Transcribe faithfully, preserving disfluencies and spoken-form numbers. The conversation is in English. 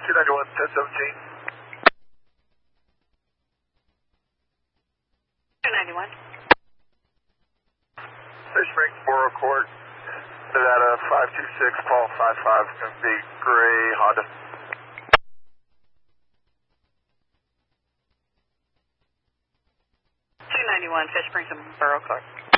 two ninety-one, ten seventeen. two ninety-one. Fish Spring, Borough Court. Nevada five two six, Paul five five, going to be gray Honda. two ninety-one, Fish Springs and Borough Court.